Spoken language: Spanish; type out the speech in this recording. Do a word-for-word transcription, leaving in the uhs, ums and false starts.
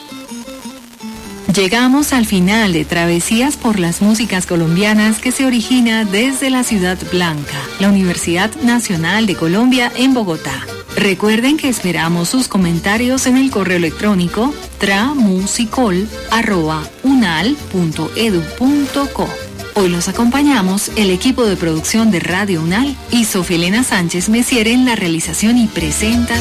Llegamos al final de Travesías por las Músicas Colombianas, que se origina desde la Ciudad Blanca, la Universidad Nacional de Colombia en Bogotá. Recuerden que esperamos sus comentarios en el correo electrónico tramusicol arroba unal punto edu punto co. Hoy los acompañamos el equipo de producción de Radio Unal y Sofía Elena Sánchez Messier en la realización y presentación.